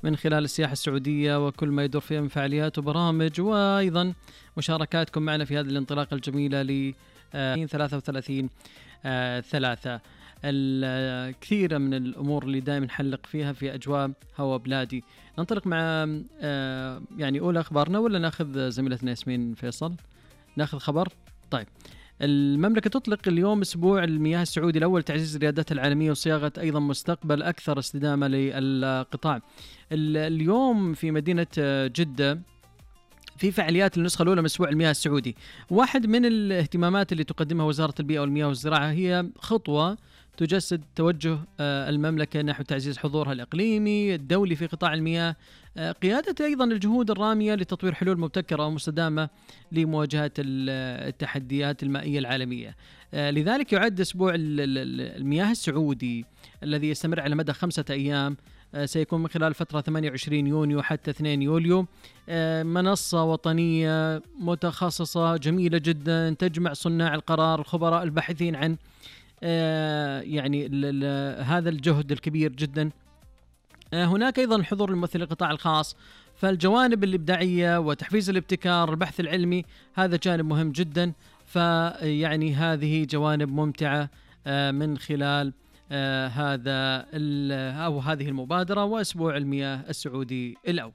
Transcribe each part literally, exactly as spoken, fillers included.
من خلال السياحة السعودية وكل ما يدور فيها من فعاليات وبرامج، وأيضا مشاركاتكم معنا في هذه الانطلاقة الجميلة ل ثلاثة وثلاثين ثلاثة. الكثير من الأمور اللي دائما نحلق فيها في أجواء هوا بلادي. ننطلق مع يعني أولى أخبارنا ولا نأخذ زميلتنا ياسمين فيصل؟ نأخذ خبر. طيب، المملكة تطلق اليوم أسبوع المياه السعودي الأول، تعزيز ريادتها العالمية وصياغة أيضا مستقبل أكثر استدامة للقطاع. اليوم في مدينة جدة في فعاليات النسخة الأولى من أسبوع المياه السعودي. واحد من الاهتمامات اللي تقدمها وزارة البيئة والمياه والزراعة هي خطوة تجسد توجه المملكة نحو تعزيز حضورها الإقليمي الدولي في قطاع المياه، قيادة أيضا الجهود الرامية لتطوير حلول مبتكرة ومستدامة لمواجهة التحديات المائية العالمية. لذلك يعد أسبوع المياه السعودي الذي يستمر على مدى خمسة أيام، سيكون من خلال فترة ثمانية وعشرين يونيو حتى اثنين يوليو، منصة وطنية متخصصة جميلة جدا تجمع صناع القرار الخبراء الباحثين عن يعني هذا الجهد الكبير جدا. هناك أيضا حضور الممثل القطاع الخاص، فالجوانب الإبداعية وتحفيز الابتكار البحث العلمي هذا جانب مهم جدا. فيعني هذه جوانب ممتعة من خلال هذا أو هذه المبادرة وأسبوع المياه السعودي الأول.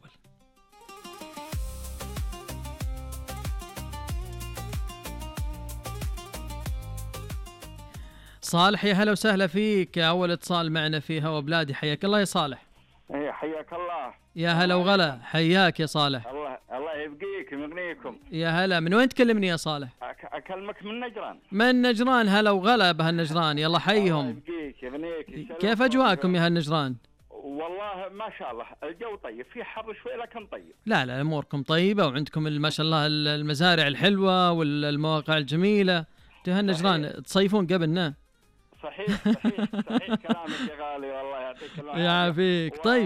صالح، يا هلا وسهلا فيك، أول اتصال معنا في هوا بلادي. حياك الله يا صالح. ايه حياك الله. يا هلا وغلا، حياك يا صالح. الله الله يبقيك ويغنيكم. يا هلا، من وين تكلمني يا صالح؟ اكلمك من نجران. من نجران، هلا وغلا بهالنجران، يلا حيهم. الله يبقيك يغنيك. كيف أجواءكم يا هالنجران؟ والله ما شاء الله الجو طيب، في حر شوي لكن طيب. لا لا أموركم طيبة، وعندكم ما شاء الله المزارع الحلوة والمواقع الجميلة. تهالنجران تصيفون قبلنا. صحيح صحيح صحيح كلامك يا غالي، والله يعطيك العافية. يعافيك. طيب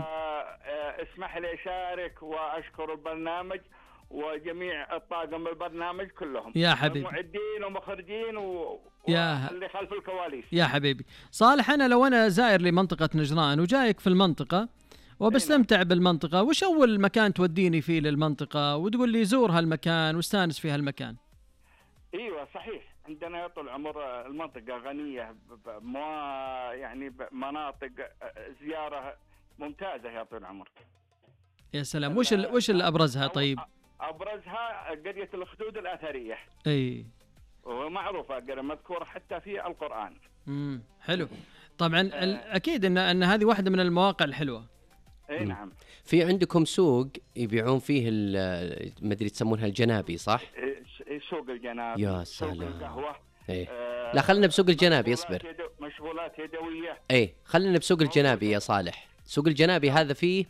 اسمح لي أشارك وأشكر البرنامج وجميع الطاقم البرنامج كلهم يا حبيبي، المعدين ومخرجين و... يا واللي خلف الكواليس. يا حبيبي صالح، أنا لو أنا زائر لمنطقة نجران وجايك في المنطقة وبستمتع بالمنطقة، وش أول مكان توديني فيه للمنطقة وتقول لي زور هالمكان واستانس في هالمكان؟ ايوه صحيح، عندنا يا طول العمر المنطقة غنية بما يعني بمناطق زيارة ممتازة يا طول العمر. يا سلام، وش ال... وش اللي أبرزها؟ طيب أبرزها قرية الأخدود الأثرية. أي ومعروفة قرية مذكورة حتى في القرآن. امم حلو. طبعا آه. أكيد إن أن هذه واحدة من المواقع الحلوة. اي نعم. في عندكم سوق يبيعون فيه ما ادري تسمونها الجنابي صح؟ سوق الجنابي. يا سلام. سوق القهوة. ايه. آه لا خلينا بسوق الجنابي، اصبر. يدو مشغولات يدوية. ايه خلينا بسوق الجنابي يا صالح. سوق الجنابي هذا فيه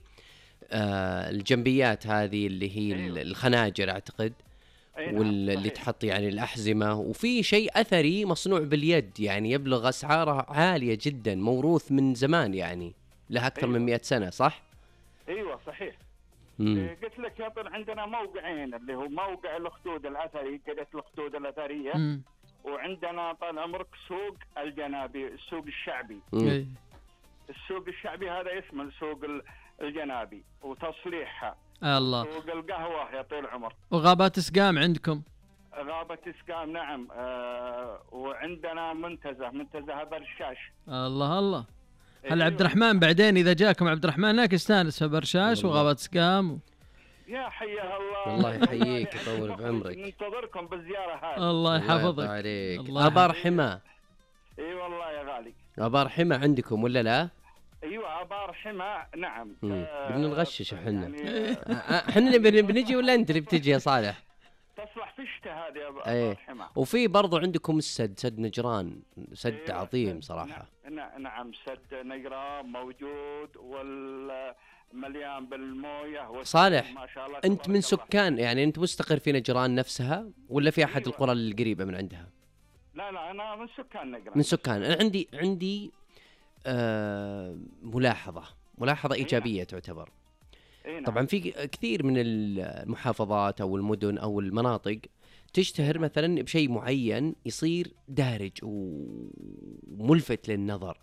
آه الجنبيات هذه اللي هي أيوه. الخناجر اعتقد. أيوه. واللي تحط يعني الأحزمة، وفي شيء أثري مصنوع باليد يعني يبلغ أسعاره عالية جدا، موروث من زمان يعني له أكثر أيوه. من مئة سنة صح؟ ايوه صحيح. إيه قلت لك يا طول عندنا موقعين، اللي هو موقع الأخدود الأثري قرية الأخدود الأثرية. مم. وعندنا طال عمرك سوق الجنابي السوق الشعبي. مم. السوق الشعبي هذا اسمه السوق الجنابي وتصليحها. الله. سوق القهوة يا طول العمر. وغابات سقام عندكم؟ غابة سقام نعم. آه وعندنا منتزه منتزه برشاش. الله الله. هل عبد الرحمن بعدين إذا جاكم عبد الرحمن هناك يستانس في برشاش وغابات سقام و... يا حيها الله. الله يحييك يطول بعمرك. ننتظركم بالزيارة هذه. الله يحفظك. الله أبار حما. اي والله يا غالي. أبار حما عندكم ولا لا؟ ايوه ابار حما نعم. بدنا نغشش احنا. يعني احنا بنجي ولا انت اللي بتجي يا صالح؟ تصلح في الشتاء هذه يا ابار ايه. حما. وفي برضو عندكم السد، سد نجران، سد أيوة. عظيم صراحة. نعم نعم سد نجران موجود والمليان بالمويه. صالح ما شاء الله انت من سكان يعني انت مستقر في نجران نفسها ولا في احد أيوة. القرى القريبة من عندها؟ لا لا انا من سكان نجران. من سكان. انا عندي عندي آه ملاحظة ملاحظة إيجابية إيه؟ تعتبر إيه نعم. طبعا في كثير من المحافظات أو المدن أو المناطق تشتهر مثلا بشيء معين يصير دارج وملفت للنظر،